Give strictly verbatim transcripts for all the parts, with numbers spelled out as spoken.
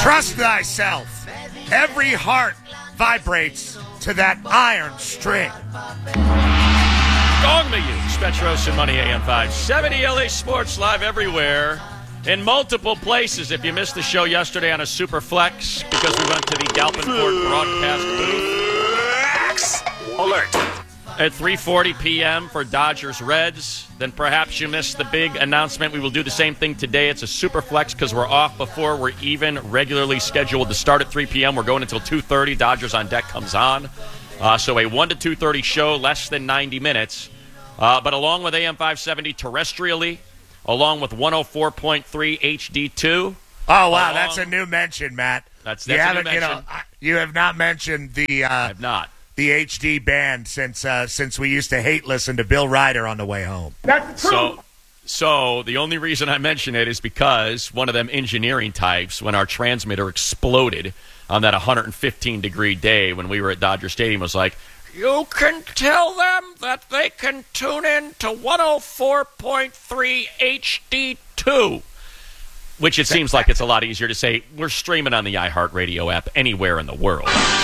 Trust thyself. Every heart vibrates to that iron string. Gong me you. Petros and Money A M five seventy L A Sports live everywhere in multiple places. If you missed the show yesterday on a super flex because we went to the Galpin Ford broadcast booth. Alert. At three forty p.m. for Dodgers Reds, then perhaps you missed the big announcement. We will do the same thing today. It's a super flex because we're off before we're even regularly scheduled to start at three p.m. We're going until two thirty. Dodgers on Deck comes on. Uh, so a one to two thirty show, less than ninety minutes. Uh, but along with A M five seventy terrestrially, along with one oh four point three H D two. Oh, wow, along, that's a new mention, Matt. That's, you that's a new mention. You know, you have not mentioned the uh, I have not. the H D band since uh, since we used to hate listen to Bill Ryder on the way home. That's the truth. So, so the only reason I mention it is because one of them engineering types, when our transmitter exploded on that one hundred fifteen degree day when we were at Dodger Stadium, was like, you can tell them that they can tune in to one oh four point three H D two, which it seems like it's a lot easier to say. We're streaming on the iHeartRadio app anywhere in the world.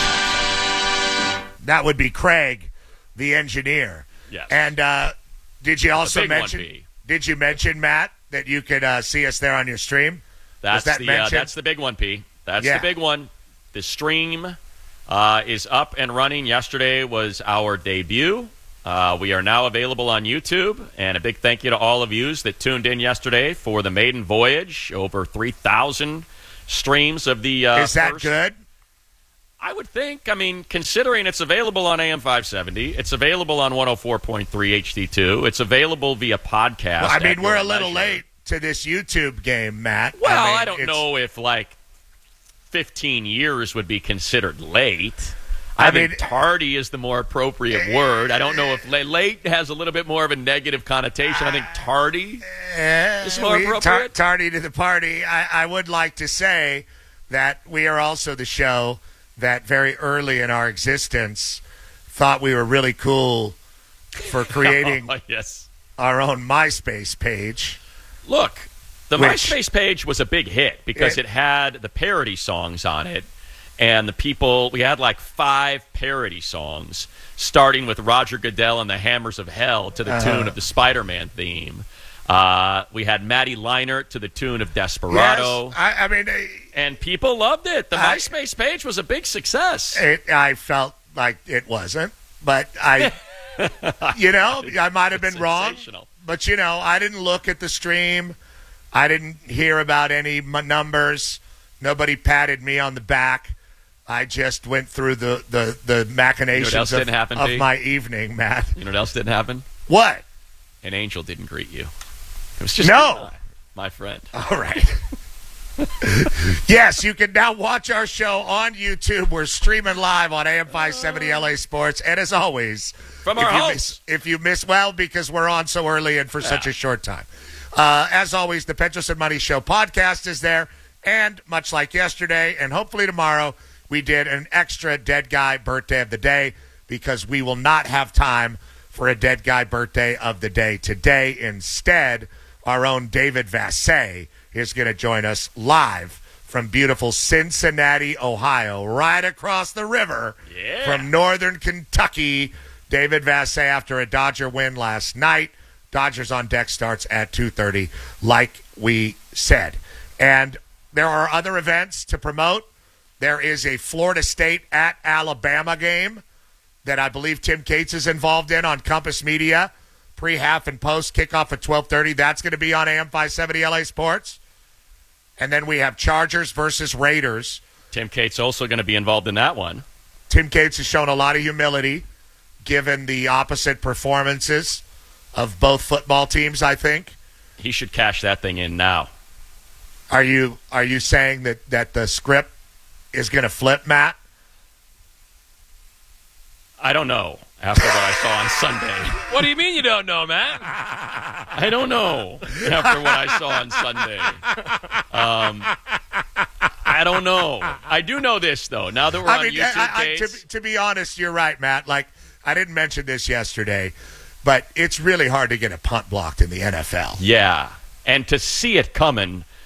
That would be Craig, the engineer. Yes. And uh, did you also big one, mention? B. Did you mention, Matt, that you could uh, see us there on your stream? That's that the uh, mentioned? that's the big one, P. That's Yeah. the big one. The stream uh, is up and running. Yesterday was our debut. Uh, we are now available on YouTube, and a big thank you to all of you that tuned in yesterday for the maiden voyage. Over three thousand streams of the uh, Is that first. good? I would think. I mean, considering it's available on A M five seventy, it's available on one oh four point three H D two, it's available via podcast. Well, I mean, at we're your a little leisure. late to this YouTube game, Matt. Well, I, mean, I don't it's- know if, like, fifteen years would be considered late. I I, mean- think tardy is the more appropriate word. I don't know if la- late has a little bit more of a negative connotation. I think tardy Eh, is more we- tar- appropriate. tardy to the party. I, I would like to say that we are also the show that very early in our existence thought we were really cool for creating Oh, yes. our own MySpace page. Look, the Which- MySpace page was a big hit because It- it had the parody songs on it. And the people, we had like five parody songs, starting with Roger Goodell and the Hammers of Hell to the Uh-huh. tune of the Spider-Man theme. Uh, we had Maddie Leinart to the tune of Desperado. Yes, I, I mean, And people loved it. The I- MySpace page was a big success. it, I felt like it wasn't, but I, you know, I might have been wrong. Sensational. But, you know, I didn't look at the stream. I didn't hear about any m- numbers. Nobody patted me on the back. I just went through the, the, the machinations else of, didn't happen, of Pete? my evening, Matt. You know what else didn't happen? What? An angel didn't greet you. It was just No. my friend. All right. Yes, you can now watch our show on YouTube. We're streaming live on A M five seventy L A Sports. And as always, From if our you house. miss, if you miss, well, because we're on so early and for such a short time. Uh, as always, the Petros and Money Show podcast is there. And much like yesterday, and hopefully tomorrow, we did an extra dead guy birthday of the day because we will not have time for a dead guy birthday of the day today. Instead, our own David Vassay is going to join us live from beautiful Cincinnati, Ohio, right across the river Yeah. from northern Kentucky. David Vassay after a Dodger win last night. Dodgers on Deck starts at two thirty, like we said. And there are other events to promote. There is a Florida State at Alabama game that I believe Tim Cates is involved in on Compass Media. Pre, half, and post kickoff at twelve thirty. That's going to be on A M five seventy L A Sports. And then we have Chargers versus Raiders. Tim Cates also going to be involved in that one. Tim Cates has shown a lot of humility given the opposite performances of both football teams, I think. He should cash that thing in now. Are you are you saying that, that the script is going to flip, Matt? I don't know after what I saw on Sunday. What do you mean you don't know, Matt? I don't know after what I saw on Sunday. Um, I don't know. I do know this, though. Now that we're I on mean, YouTube, I, I, to, Cates, be- to be honest, you're right, Matt. Like, I didn't mention this yesterday, but it's really hard to get a punt blocked in the N F L. yeah. And to see it coming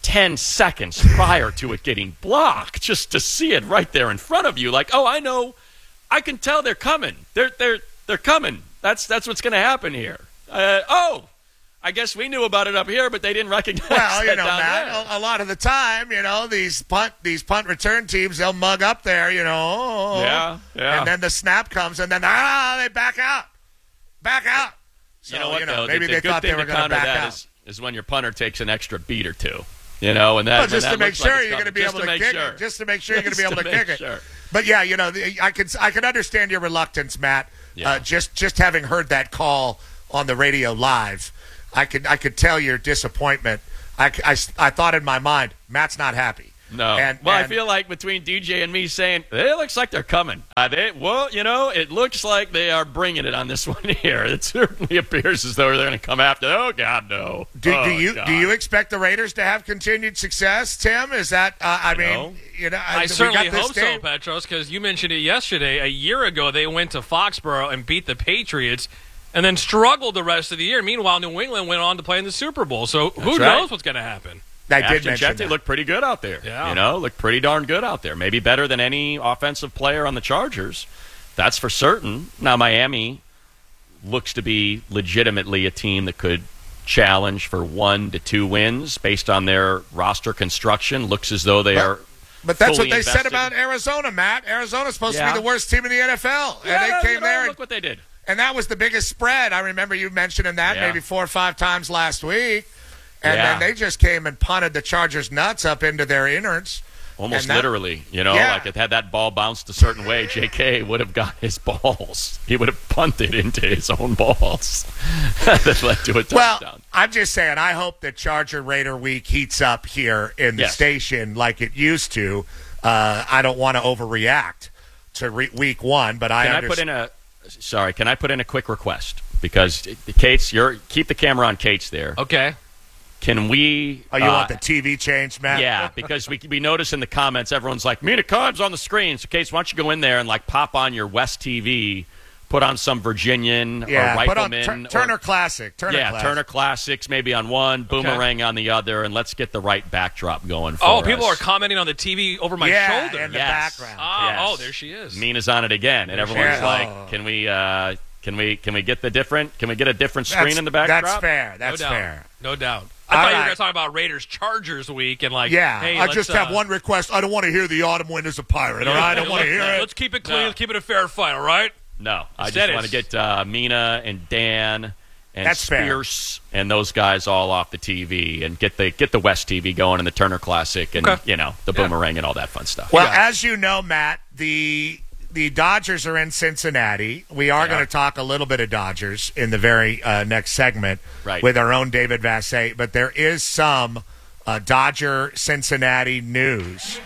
ten seconds prior to it getting blocked, just to see it right there in front of you. Like, oh, I know. I can tell they're coming. They're they're they're coming. That's that's what's going to happen here. Uh, oh, I guess we knew about it up here, but they didn't recognize. Well, you that know, down Matt, there. a, a lot of the time, you know, these punt these punt return teams, they'll mug up there, you know. Yeah, yeah. And then the snap comes, and then ah, they back out, back out. So, you know what? you know, though, maybe the, they the good thought thing they were to going to counter back that out. is, is when your punter takes an extra beat or two. You know, and that Well, just when to that make looks like sure it's you're going to coming. be Just able to to make kick sure. it. Just to make sure you're going to Just be able to, to kick make it. sure. But yeah, you know, the- I can I can understand your reluctance, Matt. Yeah. Uh, just just having heard that call on the radio live, I could I could tell your disappointment. I, I, I thought in my mind, Matt's not happy. No. And, well, and, I feel like between D J and me saying, it looks like they're coming. Uh, they, well, you know, it looks like they are bringing it on this one here. It certainly appears as though they're going to come after. Oh, God, no. Do, oh, do you God. do you expect the Raiders to have continued success, Tim? Is that uh, I You mean, know? you know, I we certainly got this hope so, game. Petros, because you mentioned it yesterday. A year ago, they went to Foxborough and beat the Patriots and then struggled the rest of the year. Meanwhile, New England went on to play in the Super Bowl. So who That's right. knows what's going to happen? I did Ashton mention Jette that. looked pretty good out there. Yeah. You know, looked pretty darn good out there. Maybe better than any offensive player on the Chargers. That's for certain. Now, Miami looks to be legitimately a team that could challenge for one to two wins based on their roster construction. Looks as though they But- are But that's fully what they said invested. about Arizona, Matt. Arizona's supposed to Yeah. be the worst team in the N F L. Yeah, and they you came know, there and Look what they did. And that was the biggest spread. I remember you mentioning that Yeah. maybe four or five times last week. And Yeah. then they just came and punted the Chargers' nuts up into their innards. Almost And that- literally, you know, Yeah. like if had that ball bounced a certain way, J K would have got his balls. He would have punted into his own balls. That led to a touchdown. Well, I'm just saying, I hope that Charger Raider Week heats up here in the Yes. station like it used to. Uh, I don't want to overreact to re- week one, but I Can I understand. put in a sorry? Can I put in a quick request? Because Kate's, you're keep the camera on Kate's there. Okay. Can we? Oh, you uh, want the T V changed, Matt? Yeah, because we we notice in the comments everyone's like, Mina Kimes on the screen. So, Case, why don't you go in there and like pop on your West T V, put on some Virginian Yeah, or put on Rifleman, Tur- Turner or, Classic. Turner yeah, Classic. Turner Classics maybe on one, Boomerang on the other, and let's get the right backdrop going. For Oh, people us. are commenting on the T V over my yeah, shoulder. in the Yes. background. Oh, Yes. oh, there she is. Mina's on it again, and everyone's Yeah. like, Oh. "Can we? Uh, can we? Can we get the different? Can we get a different screen That's- in the backdrop?" That's fair. That's no doubt. fair. No doubt. I All thought you were right. going to talk about Raiders Chargers week and like, Yeah, hey, I let's, just have uh, one request. I don't want to hear the autumn wind is a pirate. All right, I don't want to hear it. Let's keep it clean. No. Let's keep it a fair fight. All right. No, I Instead just want to it's- get uh, Mina and Dan and That's fair. Spears and those guys all off the T V and get the get the West T V going and the Turner Classic and Okay. you know the Yeah. Boomerang and all that fun stuff. Well, Yeah. as you know, Matt, the the Dodgers are in Cincinnati. We are Yeah. going to talk a little bit of Dodgers in the very uh, next segment Right. with our own David Vassay, but there is some uh, Dodger Cincinnati news.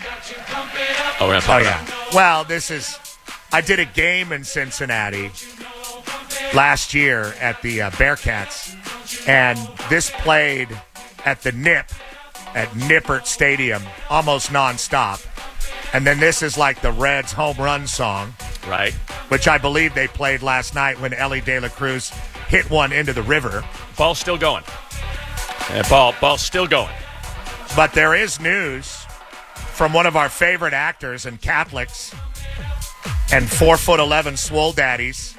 oh, we're gonna Oh, talk yeah. about Well, this is. I did a game in Cincinnati last year at the uh, Bearcats, and this played at the N I P at Nippert Stadium almost nonstop. And then this is like the Reds' home run song, right. which I believe they played last night when Ellie De La Cruz hit one into the river. Ball's still going. Yeah, ball, ball's still going. But there is news from one of our favorite actors and Catholics and four foot eleven swole daddies.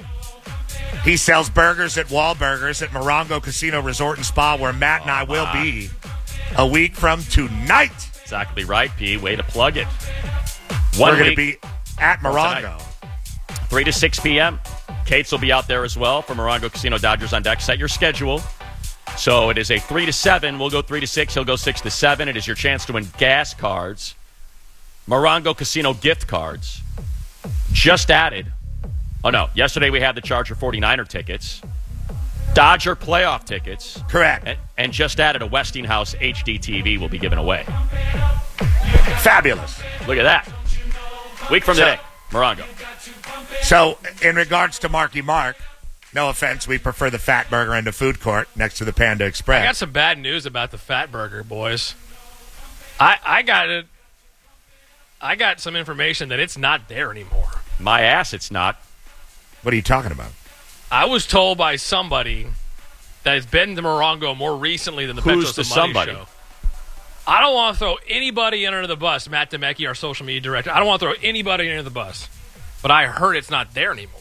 He sells burgers at Wahlburgers at Morongo Casino Resort and Spa, where Matt and I will be a week from tonight. Exactly right, P. Way to plug it. One We're going to week, be at tonight. Morongo. three to six p.m. Kate's will be out there as well for Morongo Casino Dodgers on deck. Set your schedule. So it is a three to seven. We'll go three to six. He'll go six to seven. It is your chance to win gas cards, Morongo Casino gift cards. Just added. Oh, no. Yesterday we had the Charger forty-niner tickets, Dodger playoff tickets, Correct. and, and just added a Westinghouse H D T V will be given away. Fabulous. Look at that. Week from So- today, Morongo. So, in regards to Marky Mark, no offense, we prefer the Fat Burger in the food court next to the Panda I Express. got some bad news about the Fat Burger, boys. I I got it. I got some information that it's not there anymore. My ass, it's not. What are you talking about? I was told by somebody that has been to Morongo more recently than the Who's Petros the and Money somebody? show. I don't want to throw anybody under the bus, Matt Demecki, our social media director. I don't want to throw anybody under the bus. But I heard it's not there anymore.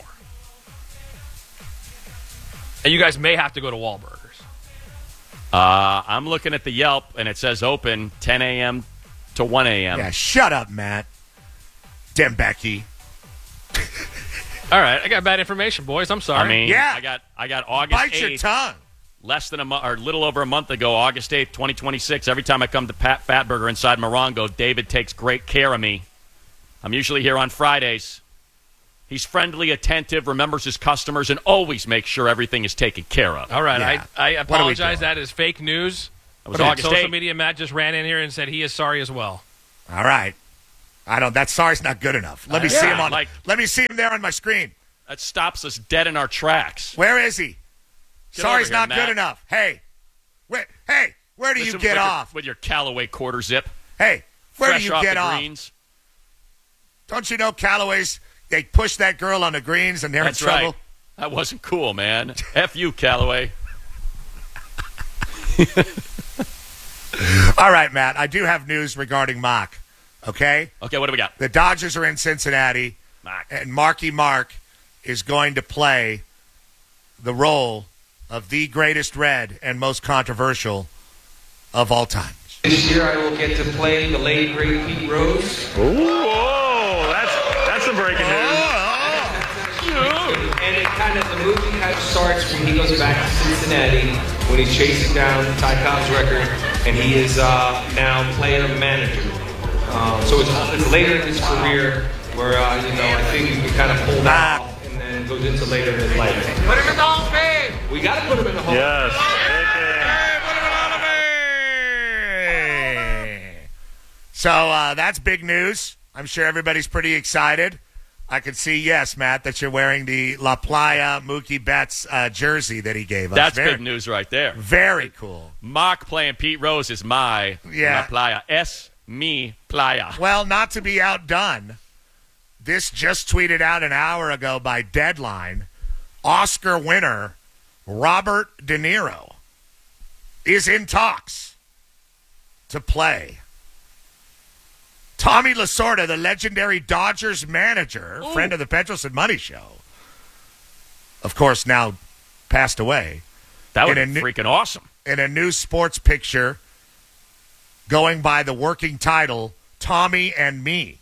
And you guys may have to go to Wahlburgers. Uh, I'm looking at the Yelp, and it says open ten a.m. to one a.m. Yeah, shut up, Matt. Dembecky. All right, I got bad information, boys. I'm sorry. I mean, Yeah. I got I got August Bite your eighth, tongue. less than a month, or a little over a month ago, August eighth, twenty twenty-six. Every time I come to Pat Fatburger inside Morongo, David takes great care of me. I'm usually here on Fridays. He's friendly, attentive, remembers his customers, and always makes sure everything is taken care of. All right, Yeah. I, I What are we apologize. doing? That is fake news. It was But on August social eighth. media, Matt just ran in here and said he is sorry as well. All right. I don't. That sorry's not good enough. Let me Uh, see yeah, him on. like- let me see him there on my screen. That stops us dead in our tracks. Where is he? Get Sorry's over here, not Matt. good enough. Hey, where? Hey, where do Listen, you get with your- off? with your Callaway quarter zip? Hey, where fresh do you off get the off? greens. Don't you know Callaway's? They push that girl on the greens and they're That's in trouble. right. That wasn't cool, man. F you, Callaway. All right, Matt. I do have news regarding Mock. Okay, Okay, what do we got? the Dodgers are in Cincinnati, Mock. and Marky Mark is going to play the role of the greatest Red and most controversial of all time. This year I will get to play the late great Pete Rose. Whoa, that's that's some breaking news. And it kind of, the movie kind of starts when he goes back to Cincinnati, when he's chasing down Ty Cobb's record, and he is uh, now player manager. Um, so it's, it's later in his career where, uh, you know, I think we can kind of pull that off, and then goes into later in his life. Put him in the Hall of Fame! We got to put him in the Hall of Fame. Yes. So uh, that's big news. I'm sure everybody's pretty excited. I can see, yes, Matt, that you're wearing the La Playa Mookie Betts uh, jersey that he gave us. That's very, big news right there. Very cool. Mock playing Pete Rose is my Yeah. La Playa. S me playa. Well, not to be outdone, this just tweeted out an hour ago by Deadline. Oscar winner Robert De Niro is in talks to play Tommy Lasorda, the legendary Dodgers manager, Ooh. friend of the Petrosin Money Show, of course now passed away, That would in be a new- freaking awesome. in a new sports picture going by the working title Tommy and Me,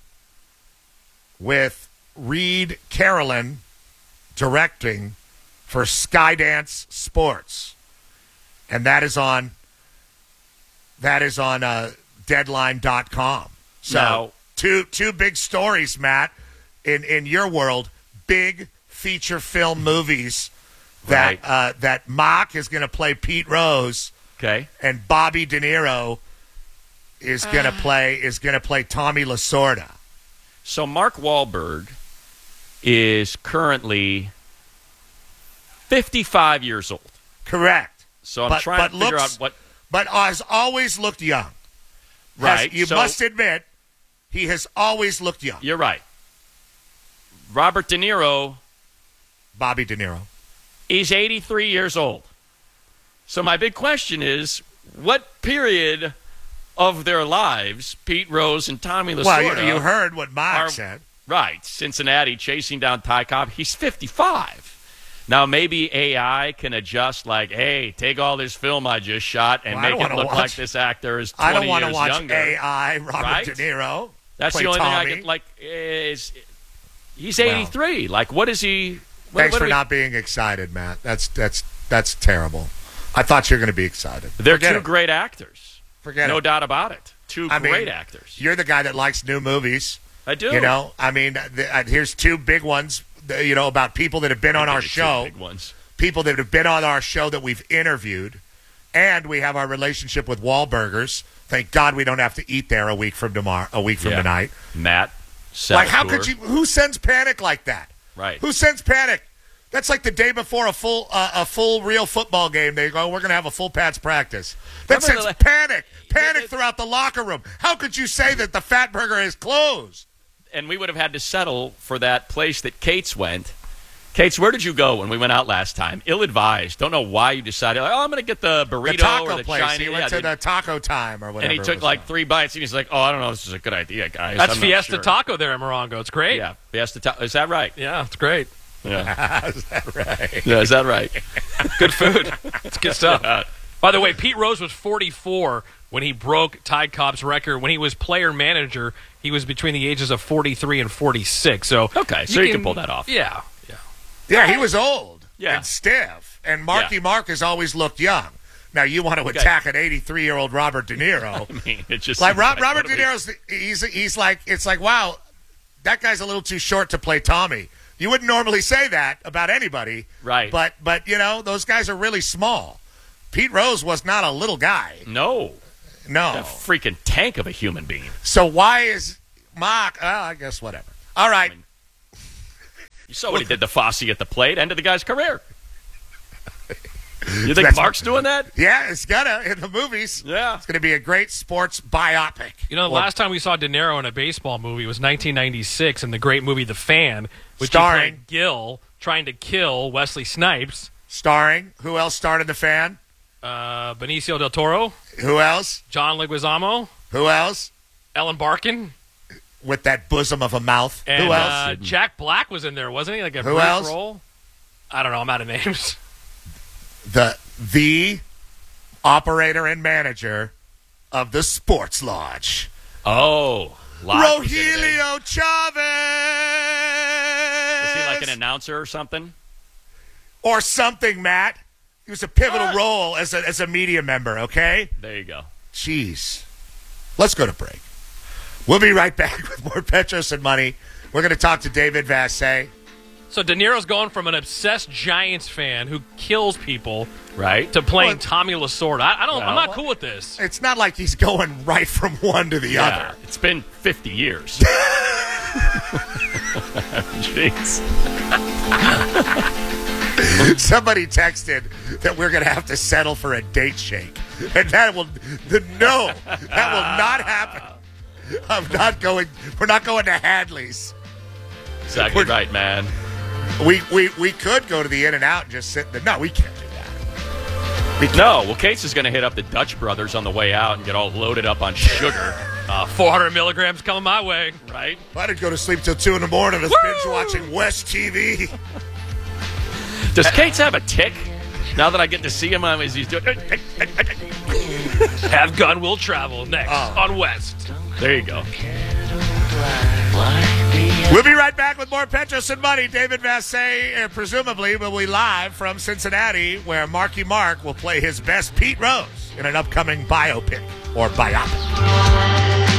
with Reed Carolyn directing for Skydance Sports. And that is on that is on uh, deadline dot com. So Now- two two big stories, Matt, in, in your world, big feature film movies that Right. uh, that Mock is going to play Pete Rose Okay. and Bobby De Niro is going to play is going to play Tommy Lasorda. So Mark Wahlberg is currently fifty-five years old. Correct. So I'm But- trying but to figure looks- out what. But has always looked young. Has- Right. you so must admit, he has always looked young. You're right. Robert De Niro Bobby De Niro. is eighty-three years old. So my big question is, what period of their lives, Pete Rose and Tommy Lasorda, Well, you, you heard what Mark are- said. right, Cincinnati chasing down Ty Cobb. He's fifty-five. Now, maybe A I can adjust, like, hey, take all this film I just shot and Well, I don't make it wanna look watch- like this actor is I twenty don't want to years watch younger. A I Robert right? De Niro. That's play the only Tommy. thing I could, like, is he's Well. eighty-three. Like, what is he? What, Thanks what for do we- not being excited, Matt. That's that's that's terrible. I thought you were going to be excited. They're Forget two it. great actors. Forget no it. doubt about it. Two I mean, great actors. You're the guy that likes new movies. I do. You know, I mean, the, uh, here's two big ones. uh, You know, about people that have been on our Two show. big ones. People that have been on our show that we've interviewed, and we have our relationship with Wahlburgers. Thank God we don't have to eat there a week from tomorrow, a week from Yeah. tonight. Matt. Like, how Salvatore. could you? Who sends panic like that? Right. Who sends panic? That's like the day before a full uh, a full real football game. They go, we're going to have a full Pats practice. That Remember sends the- panic, panic the- throughout the locker room. How could you say that the Fat Burger is closed? And we would have had to settle for that place that Kate's went. Kates, where did you go when we went out last time? Ill-advised. Don't know why you decided, like, oh, I'm going to get the burrito The taco or the place. Chinese. He went yeah, to they- the Taco Time or whatever. and he took it was like called. three bites, and he's like, oh, I don't know, this is a good idea, guys. That's I'm not Fiesta sure. Taco there in Morongo. It's great. Yeah, Fiesta Taco. Is that right? Yeah, it's great. Yeah. Is that right? yeah, is that right? Good food. It's good stuff. Uh, By the way, Pete Rose was forty-four when he broke Ty Cobb's record. When he was player manager, he was between the ages of forty-three and forty-six. So Okay, so you can pull that off. Yeah, yeah. Yeah, he was old Yeah. and stiff. And Marky Yeah. Mark has always looked young. Now, you want to Okay. attack an eighty-three-year-old Robert De Niro. I mean, it just like seems Rob, Robert what De are we- Niro's, he's, he's like, it's like, wow, that guy's a little too short to play Tommy. You wouldn't normally say that about anybody. Right. But, but you know, those guys are really small. Pete Rose was not a little guy. No. No. A freaking tank of a human being. So why is Mark, oh, I guess whatever. All right. You saw what he did to Fosse at the plate. Ended the guy's career. You think That's- Mark's doing that? Yeah, it's gonna in the movies. Yeah. It's gonna be a great sports biopic. You know, the Or last time we saw De Niro in a baseball movie was nineteen ninety-six in the great movie The Fan, which Starring- he played Gil trying to kill Wesley Snipes, starring, who else starred in The Fan? uh, Benicio del Toro, Who else? John Leguizamo, Who else? Ellen Barkin, With that bosom of a mouth. and Who else? uh, Jack Black was in there, wasn't he? Like a Who brief else? role. I don't know. I'm out of names. the the operator and manager of the Sports Lodge, Oh. Lodge was in there. Rogelio Chavez. Was he like an announcer or something? or something, Matt? He was a pivotal What? role as a as a media member. Okay. There you go. Jeez. Let's go to break. We'll be right back with more Petros and Money. We're going to talk to David Vassay. So De Niro's going from an obsessed Giants fan who kills people Right? to playing Well, Tommy Lasorda. I, I don't. I'm well, not cool with this. It's not like he's going right from one to the Yeah. other. It's been fifty years. Jeez. Somebody texted that we're going to have to settle for a date shake. And that will, the, no, that will not happen. I'm not going, we're not going to Hadley's. Exactly We're- right, man. We, we, we could go to the In-N-Out and just sit in the, no, we can't do that. We can't. No, well, Case is going to hit up the Dutch Brothers on the way out and get all loaded up on sugar, Uh, four hundred milligrams coming my way. right? I didn't go to sleep till two in the morning. I was binge watching West T V. Does Cates have a tick? Now that I get to see him, um, is he's doing? Have Gun Will Travel next Oh. on West. There you go. We'll be right back with more Petros and Money. David Vassay, uh, presumably, will be live from Cincinnati, where Marky Mark will play his best Pete Rose in an upcoming biopic or biopic.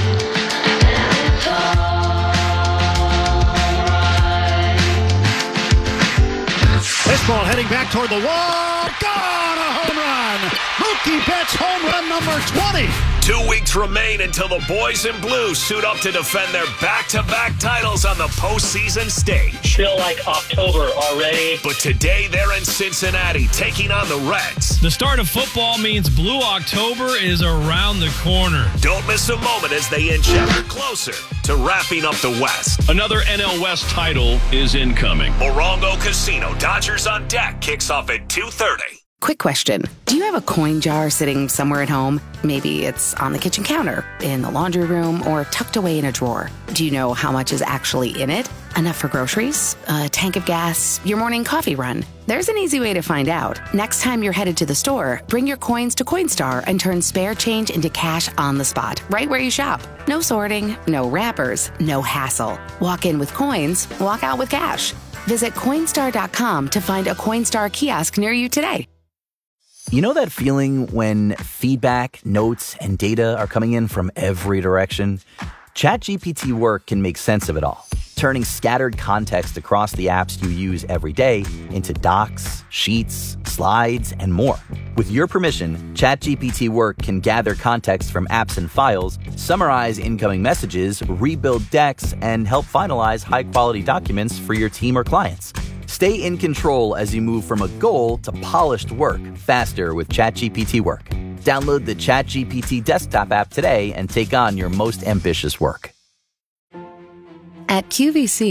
Baseball heading back toward the wall. Gone! A home run! Mookie Betts home run number twenty. Two weeks remain until the boys in blue suit up to defend their back-to-back titles on the postseason stage. Feel like October already. But today they're in Cincinnati taking on the Reds. The start of football means Blue October is around the corner. Don't miss a moment as they inch ever closer to wrapping up the West. Another N L West title is incoming. Morongo Casino, Dodgers on deck, kicks off at two thirty. Quick question. Do you have a coin jar sitting somewhere at home? Maybe it's on the kitchen counter, in the laundry room, or tucked away in a drawer. Do you know how much is actually in it? Enough for groceries? A tank of gas? Your morning coffee run? There's an easy way to find out. Next time you're headed to the store, bring your coins to Coinstar and turn spare change into cash on the spot, right where you shop. No sorting, no wrappers, no hassle. Walk in with coins, walk out with cash. Visit Coinstar dot com to find a Coinstar kiosk near you today. You know that feeling when feedback, notes, and data are coming in from every direction? ChatGPT Work can make sense of it all, turning scattered context across the apps you use every day into docs, sheets, slides, and more. With your permission, ChatGPT Work can gather context from apps and files, summarize incoming messages, rebuild decks, and help finalize high-quality documents for your team or clients. Stay in control as you move from a goal to polished work faster with ChatGPT Work. Download the ChatGPT desktop app today and take on your most ambitious work. At Q V C,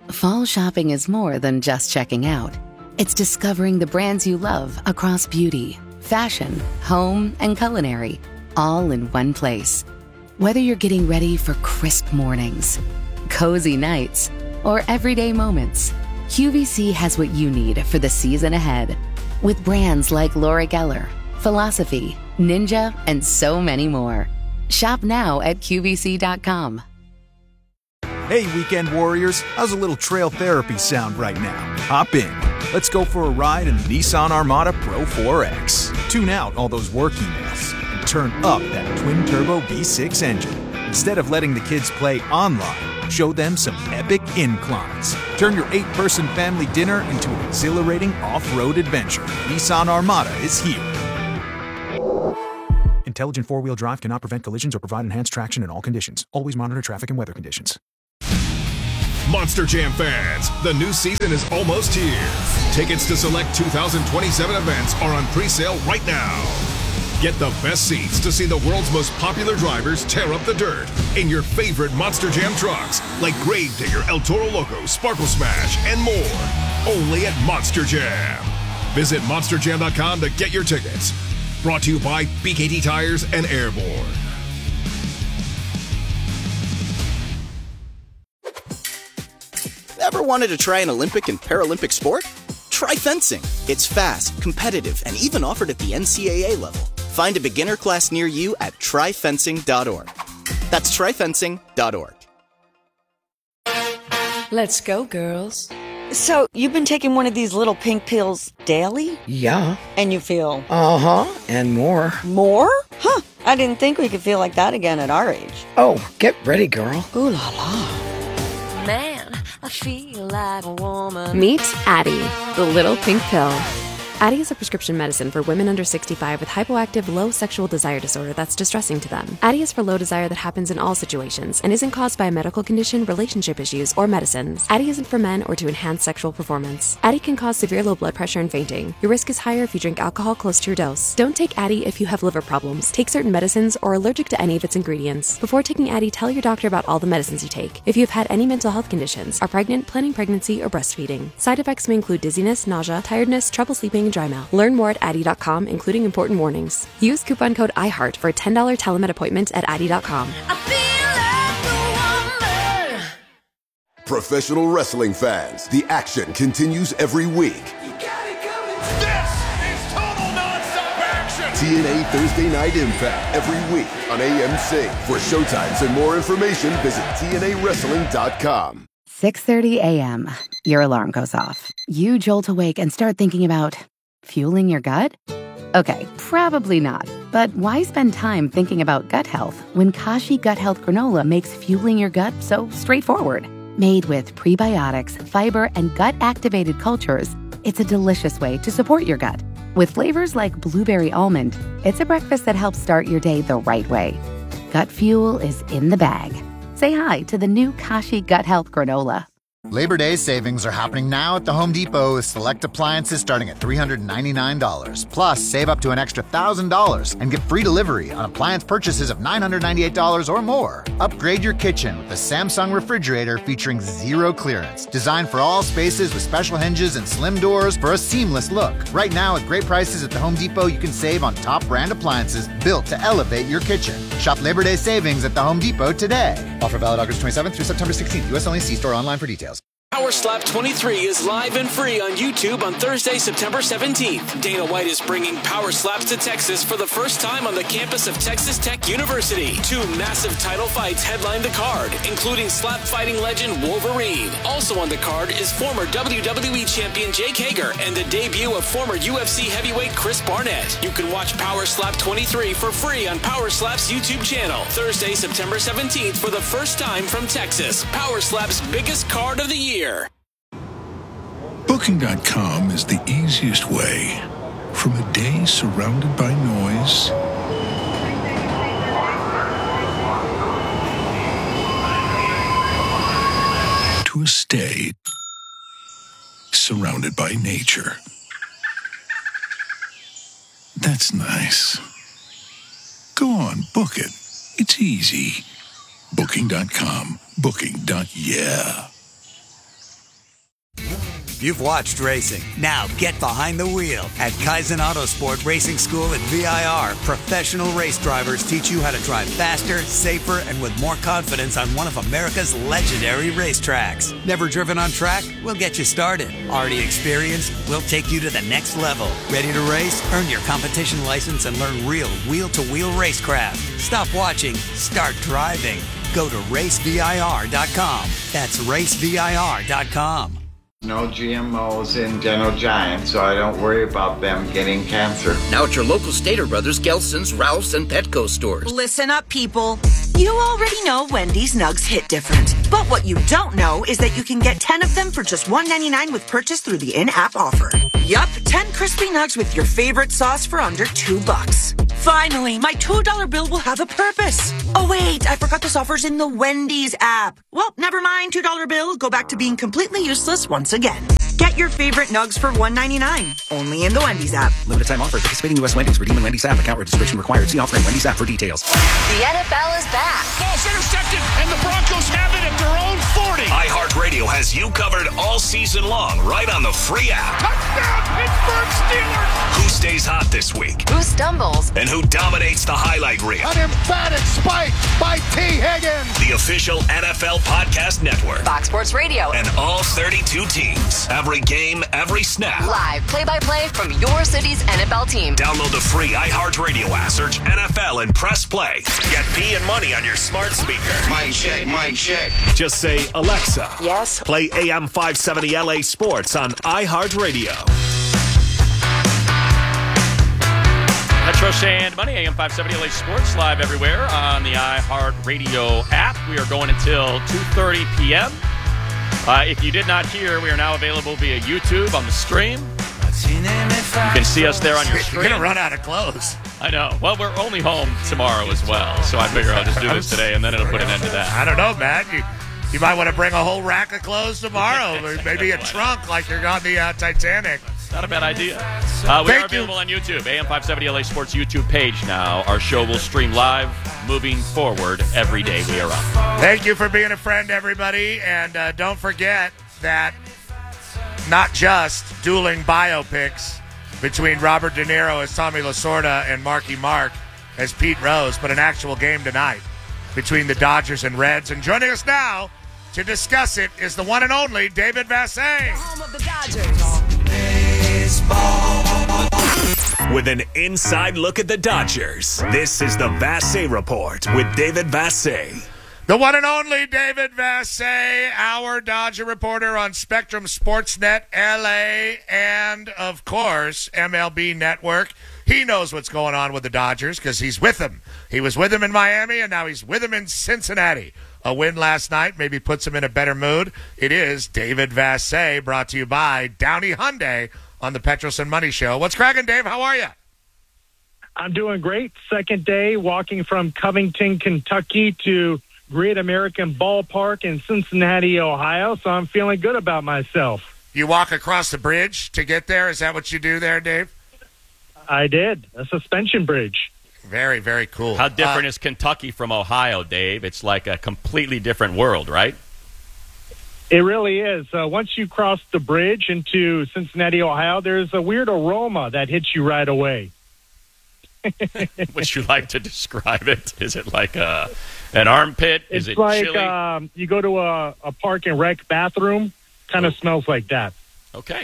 Fall shopping is more than just checking out. It's discovering the brands you love across beauty, fashion, home, and culinary, all in one place. Whether you're getting ready for crisp mornings, cozy nights, or everyday moments, Q V C has what you need for the season ahead. With brands like Laura Geller, Philosophy, Ninja, and so many more. Shop now at Q V C dot com. Hey, weekend warriors, how's a little trail therapy sound right now? Hop in. Let's go for a ride in the Nissan Armada Pro four X. Tune out all those work emails and turn up that twin-turbo V six engine. Instead of letting the kids play online, show them some epic inclines. Turn your eight-person family dinner into an exhilarating off-road adventure. Nissan Armada is here. Intelligent four-wheel drive cannot prevent collisions or provide enhanced traction in all conditions. Always monitor traffic and weather conditions. Monster Jam fans, the new season is almost here. Tickets to select two thousand twenty-seven events are on pre-sale right now. Get the best seats to see the world's most popular drivers tear up the dirt in your favorite Monster Jam trucks, like Gravedigger, El Toro Loco, Sparkle Smash, and more. Only at Monster Jam. Visit monster jam dot com to get your tickets. Brought to you by B K T Tires and Airborne. Ever wanted to try an Olympic and Paralympic sport? Try fencing. It's fast, competitive, and even offered at the N C A A level. Find a beginner class near you at try fencing dot org. That's try fencing dot org. Let's go, girls. So, you've been taking one of these little pink pills daily? Yeah. And you feel? Uh-huh, and more. More? Huh, I didn't think we could feel like that again at our age. Oh, get ready, girl. Ooh la la. Man, I feel like a woman. Meet Addyi, the little pink pill. Addyi is a prescription medicine for women under sixty-five with hypoactive low sexual desire disorder that's distressing to them. Addyi is for low desire that happens in all situations and isn't caused by a medical condition, relationship issues, or medicines. Addyi isn't for men or to enhance sexual performance. Addyi can cause severe low blood pressure and fainting. Your risk is higher if you drink alcohol close to your dose. Don't take Addyi if you have liver problems, take certain medicines, or are allergic to any of its ingredients. Before taking Addyi, tell your doctor about all the medicines you take. If you have had any mental health conditions, are pregnant, planning pregnancy, or breastfeeding. Side effects may include dizziness, nausea, tiredness, trouble sleeping, and dry mouth. Learn more at Addyi dot com, including important warnings. Use coupon code IHEART for a ten dollars telemed appointment at Addyi dot com. Professional wrestling fans, the action continues every week. This is total nonstop action! T N A Thursday Night Impact every week on A M C. For showtimes and more information, visit T N A wrestling dot com. six thirty a.m. Your alarm goes off. You jolt awake and start thinking about fueling your gut? Okay, probably not. But why spend time thinking about gut health when Kashi Gut Health Granola makes fueling your gut so straightforward? Made with prebiotics, fiber, and gut-activated cultures, it's a delicious way to support your gut. With flavors like blueberry almond, it's a breakfast that helps start your day the right way. Gut fuel is in the bag. Say hi to the new Kashi Gut Health Granola. Labor Day savings are happening now at the Home Depot with select appliances starting at three hundred ninety-nine dollars. Plus, save up to an extra one thousand dollars and get free delivery on appliance purchases of nine hundred ninety-eight dollars or more. Upgrade your kitchen with the Samsung refrigerator featuring zero clearance. Designed for all spaces with special hinges and slim doors for a seamless look. Right now, at great prices at the Home Depot, you can save on top brand appliances built to elevate your kitchen. Shop Labor Day savings at the Home Depot today. Offer valid August twenty-seventh through September sixteenth. U S only. See store online for details. Power Slap twenty-three is live and free on YouTube on Thursday, September seventeenth. Dana White is bringing Power Slaps to Texas for the first time on the campus of Texas Tech University. Two massive title fights headline the card, including slap fighting legend Wolverine. Also on the card is former W W E champion Jake Hager and the debut of former U F C heavyweight Chris Barnett. You can watch Power Slap twenty-three for free on Power Slap's YouTube channel. Thursday, September seventeenth for the first time from Texas. Power Slap's biggest card of the year. Booking dot com is the easiest way. From a day surrounded by noise to a stay surrounded by nature. That's nice. Go on, book it. It's easy. Booking dot com. Booking. Yeah. You've watched racing. Now get behind the wheel. At Kaizen Autosport Racing School at V I R, professional race drivers teach you how to drive faster, safer, and with more confidence on one of America's legendary racetracks. Never driven on track? We'll get you started. Already experienced? We'll take you to the next level. Ready to race? Earn your competition license and learn real wheel-to-wheel racecraft. Stop watching. Start driving. Go to race V I R dot com. That's race V I R dot com. No G M Os in Gentle Giant, so I don't worry about them getting cancer. Now at your local Stater Brothers, Gelson's, Ralph's, and Petco stores. Listen up, people. You already know Wendy's Nugs hit different. But what you don't know is that you can get ten of them for just one ninety-nine with purchase through the in-app offer. Yup, ten crispy nugs with your favorite sauce for under two bucks. Finally, my two dollar bill will have a purpose. Oh wait, I forgot this offer's in the Wendy's app. Well, never mind, two dollar bill. Go back to being completely useless once again. Get your favorite nugs for one ninety-nine. Only in the Wendy's app. Limited time offer. Participating U S Wendy's. Redeem in Wendy's app. Account registration required. See offer in Wendy's app for details. The N F L is back. Ball's intercepted, and the Broncos have it at their own forty. iHeartRadio has you covered all season long, right on the free app. Touchdown, Pittsburgh Steelers! Who stays hot this week? Who stumbles? And who dominates the highlight reel? An emphatic spike by T. Higgins. The official N F L podcast network. Fox Sports Radio. And all thirty-two teams. Every game, every snap. Live play-by-play from your city's N F L team. Download the free iHeartRadio app. Search N F L and press play. Get P and Money on your smart speaker. Mic check, mic check. Just say, Alexa. Yes. Play A M five seventy L A Sports on iHeartRadio. Metro Sand Money, A M five seventy L A Sports, live everywhere on the iHeartRadio app. We are going until two thirty p.m. Uh, if you did not hear, we are now available via YouTube on the stream. You can see us there on your screen. You're going to run out of clothes. I know. Well, we're only home tomorrow as well, so I figure I'll just do this today, and then it'll put an end to that. I don't know, Matt. You, you might want to bring a whole rack of clothes tomorrow, or maybe a trunk like you're on the uh, Titanic. Not a bad idea. Uh, we Thank are available you. on YouTube, A M five seventy L A Sports YouTube page now. Our show will stream live moving forward every day we are on. Thank you for being a friend, everybody. And uh, don't forget that not just dueling biopics between Robert De Niro as Tommy Lasorda and Marky Mark as Pete Rose, but an actual game tonight between the Dodgers and Reds. And joining us now to discuss it is the one and only David Vassegh. Home of the Dodgers. With an inside look at the Dodgers, this is the Vassegh Report with David Vassegh. The one and only David Vassegh, our Dodger reporter on Spectrum Sportsnet L A and, of course, M L B Network. He knows what's going on with the Dodgers because he's with them. He was with them in Miami, and now he's with them in Cincinnati. A win last night maybe puts him in a better mood. It is David Vassegh, brought to you by Downey Hyundai on the Petros and Money Show. What's cracking, Dave? How are you? I'm doing great. Second day walking from Covington, Kentucky to Great American Ballpark in Cincinnati, Ohio, so I'm feeling good about myself. You walk across the bridge to get there? Is that what you do there, Dave? I did. A suspension bridge. Very, very cool. How different uh, is Kentucky from Ohio, Dave? It's like a completely different world, right? It really is. Uh, once you cross the bridge into Cincinnati, Ohio, there's a weird aroma that hits you right away. Would you like to describe it? Is it like a, an armpit? It's is it like chilly? Um, you go to a, a park and rec bathroom, kind of smells like that. Okay.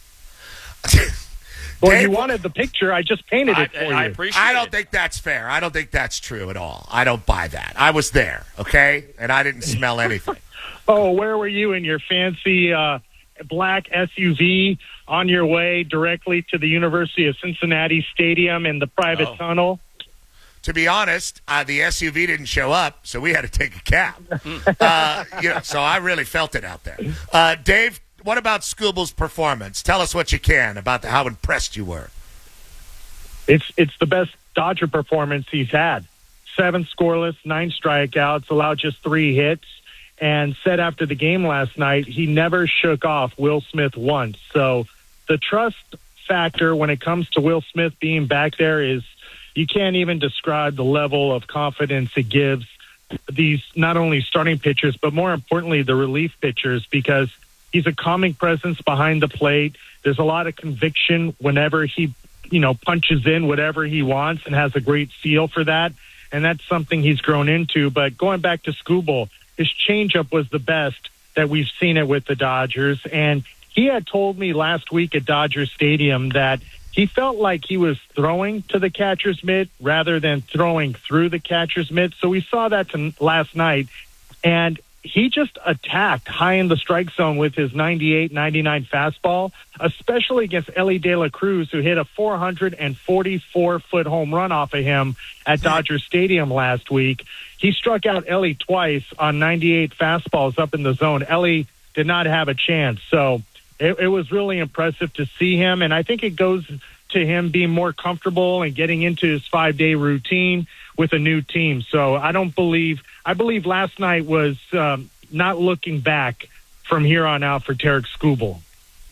Well, Dave, you wanted the picture. I just painted it I, for I you. appreciate I don't it. think that's fair. I don't think that's true at all. I don't buy that. I was there, okay? And I didn't smell anything. Oh, where were you in your fancy uh, black S U V on your way directly to the University of Cincinnati Stadium in the private Oh. tunnel? To be honest, uh, the S U V didn't show up, so we had to take a cab. uh, you know, so I really felt it out there. Uh, Dave, what about Scooble's performance? Tell us what you can about the, how impressed you were. It's it's the best Dodger performance he's had. Seven scoreless, nine strikeouts, allowed just three hits, and said after the game last night he never shook off Will Smith once. So the trust factor when it comes to Will Smith being back there is you can't even describe the level of confidence it gives these not only starting pitchers, but more importantly, the relief pitchers, because He's a calming presence behind the plate. There's a lot of conviction whenever he, you know, punches in whatever he wants and has a great feel for that. And that's something he's grown into. But going back to Skubal, his changeup was the best that we've seen it with the Dodgers. And he had told me last week at Dodger Stadium that he felt like he was throwing to the catcher's mitt rather than throwing through the catcher's mitt. So we saw that to last night. And he just attacked high in the strike zone with his ninety-eight ninety-nine fastball, especially against Elly De La Cruz, who hit a four forty-four foot home run off of him at Dodger Stadium last week. He struck out Elly twice on ninety-eight fastballs up in the zone. Elly did not have a chance. So it, it was really impressive to see him. And I think it goes to him being more comfortable and getting into his five-day routine with a new team. So I don't believe – I believe last night was um, not looking back from here on out for Tarik Skubal.